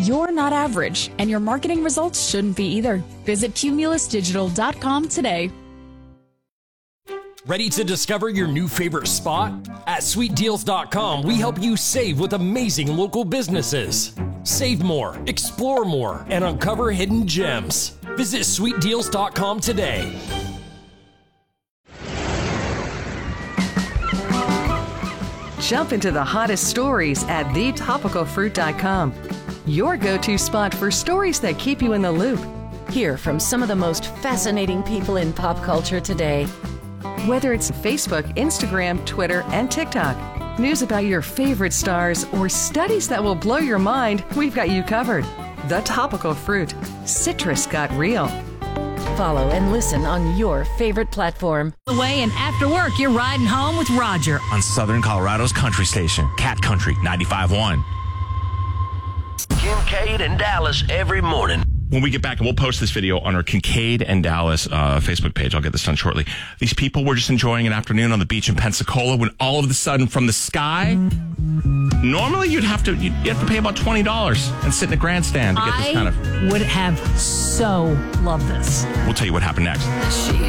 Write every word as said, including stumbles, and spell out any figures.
You're not average, and your marketing results shouldn't be either. Visit cumulus digital dot com today. Ready to discover your new favorite spot? At sweet deals dot com, we help you save with amazing local businesses. Save more, explore more, and uncover hidden gems. Visit sweet deals dot com today. Jump into the hottest stories at the topical fruit dot com. Your go-to spot for stories that keep you in the loop. Hear from some of the most fascinating people in pop culture today. Whether it's Facebook, Instagram, Twitter, and TikTok, news about your favorite stars, or studies that will blow your mind, we've got you covered. The Topical Fruit. Citrus got real. Follow and listen on your favorite platform. Away and after work, you're riding home with Roger on Southern Colorado's country station, Cat Country ninety-five point one. Kincaid and Dallas every morning. When we get back, and we'll post this video on our Kincaid and Dallas uh, Facebook page. I'll get this done shortly. These people were just enjoying an afternoon on the beach in Pensacola when all of a sudden from the sky, normally you'd have to you'd have to pay about twenty dollars and sit in a grandstand to get I this kind of... would have so loved this. We'll tell you what happened next.